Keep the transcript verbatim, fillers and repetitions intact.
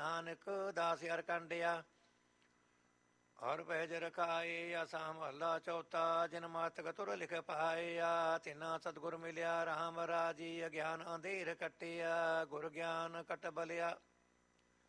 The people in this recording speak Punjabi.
ਨਾਨਕ ਦਾਸ ਹਰ ਕੰਡਿਆ। ਹਰ ਪਹਿਜ ਰਖਾਏ ਆਸਾ ਮਹੱਲਾ ਚੌਥਾ। ਜਿਨ ਮਾਤਕ ਤੁਰ ਲਿਖ ਪਾਇਆ ਤਿਨਾ ਸਤਿਗੁਰ ਮਿਲਿਆ। ਰਾਮ ਰਾਜੀ ਅਗਿਆਨ ਅੰਧੇਰ ਕੱਟਿਆ। ਗੁਰ ਗਿਆਨ ਕਟ ਬਲਿਆ